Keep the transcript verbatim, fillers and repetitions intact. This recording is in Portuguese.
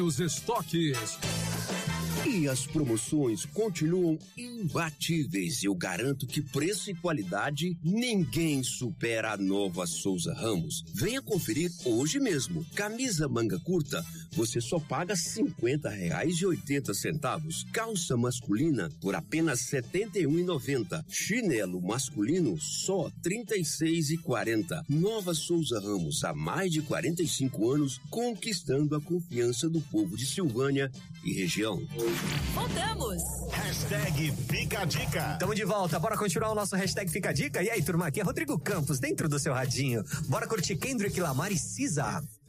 Os estoques. E as promoções continuam imbatíveis. Eu garanto que preço e qualidade ninguém supera a Nova Souza Ramos. Venha conferir hoje mesmo. Camisa manga curta, você só paga cinquenta reais e oitenta centavos. Calça masculina por apenas setenta e um reais e noventa centavos. Chinelo masculino só trinta e seis reais e quarenta centavos. Nova Souza Ramos, há mais de quarenta e cinco anos, conquistando a confiança do povo de Silvânia e região. Voltamos! Hashtag Fica a Dica. Tamo de volta, bora continuar o nosso hashtag Fica a Dica? E aí, turma, aqui é Rodrigo Campos, dentro do seu radinho. Bora curtir Kendrick Lamar e Cisa.